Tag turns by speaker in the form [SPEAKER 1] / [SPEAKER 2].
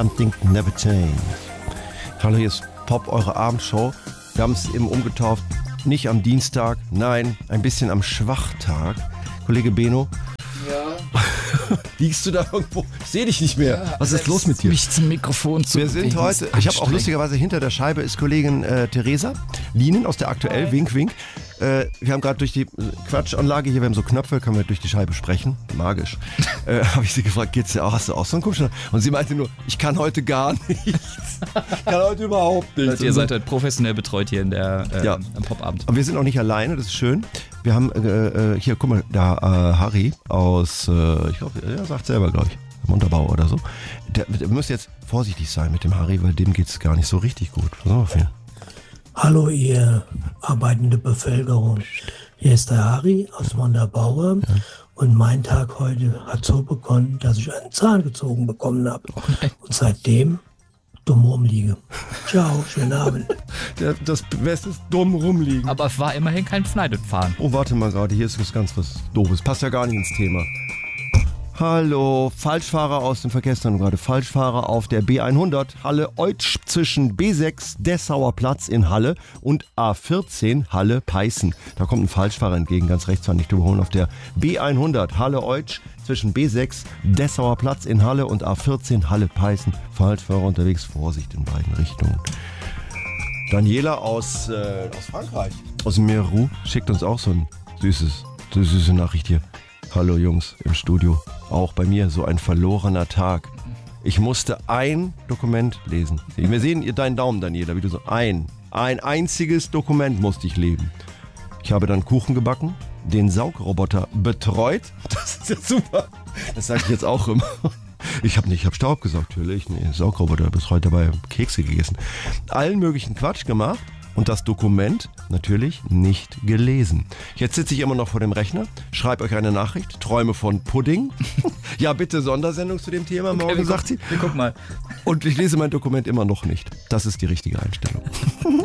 [SPEAKER 1] Something never changed. Hallo, hier ist Pop, eure Abendshow. Wir haben es eben umgetauft. Nicht am Dienstag, nein, ein bisschen am Schwachtag. Kollege Beno.
[SPEAKER 2] Ja.
[SPEAKER 1] Liegst du da irgendwo? Ich sehe dich nicht mehr.
[SPEAKER 2] Ja,
[SPEAKER 1] was ist los mit dir?
[SPEAKER 2] Mich zum Mikrofon zu
[SPEAKER 1] Wir sind heute, ich habe auch lustigerweise hinter der Scheibe ist Kollegin Theresa Lienen aus der Aktuell, Wink, Wink. Wir haben gerade durch die Quatschanlage hier, wir haben so Knöpfe, können wir durch die Scheibe sprechen. Magisch. Habe ich sie gefragt, geht's dir auch? Hast du auch so einen komischen? Und sie meinte nur, ich kann heute gar nichts. Ich kann heute überhaupt nichts.
[SPEAKER 2] Also ihr seid halt professionell betreut hier in der am Popabend.
[SPEAKER 1] Aber wir sind auch nicht alleine, das ist schön. Wir haben hier, guck mal, da Harry aus, ich glaube, er sagt selber, glaube ich, Montabaur oder so. Wir müssen jetzt vorsichtig sein mit dem Harry, weil dem geht es gar nicht so richtig gut. Pass auf hier.
[SPEAKER 3] Hallo ihr arbeitende Bevölkerung, hier ist der Harry aus Montabaur und mein Tag heute hat so begonnen, dass ich einen Zahn gezogen bekommen habe und seitdem dumm rumliege. Ciao, schönen Abend.
[SPEAKER 1] Das Beste ist dumm rumliegen.
[SPEAKER 2] Aber es war immerhin kein Schneidefahren.
[SPEAKER 1] Oh, warte mal gerade, hier ist was Doofes, passt ja gar nicht ins Thema. Hallo, Falschfahrer aus dem Verkehrszentrum gerade. Falschfahrer auf der B100 Halle-Eutsch zwischen B6 Dessauer Platz in Halle und A14 Halle-Peißen. Da kommt ein Falschfahrer entgegen, ganz rechts war nicht überholen auf der B100 Halle-Eutsch zwischen B6 Dessauer Platz in Halle und A14 Halle-Peißen. Falschfahrer unterwegs, Vorsicht in beiden Richtungen. Daniela aus Frankreich, aus Meru, schickt uns auch so ein süße Nachricht hier. Hallo Jungs im Studio, auch bei mir so ein verlorener Tag. Ich musste ein Dokument lesen. Wir sehen deinen Daumen, Daniela, wie du so ein einziges Dokument musste ich lesen. Ich habe dann Kuchen gebacken, den Saugroboter betreut. Das ist ja super. Das sage ich jetzt auch immer. Ich habe Staub gesaugt, natürlich. Nee, Saugroboter betreut, dabei Kekse gegessen. Allen möglichen Quatsch gemacht. Und das Dokument natürlich nicht gelesen. Jetzt sitze ich immer noch vor dem Rechner, schreibe euch eine Nachricht, träume von Pudding. Ja, bitte Sondersendung zu dem Thema, okay, morgen sagt sie.
[SPEAKER 2] Wir gucken mal.
[SPEAKER 1] Und ich lese mein Dokument immer noch nicht. Das ist die richtige Einstellung.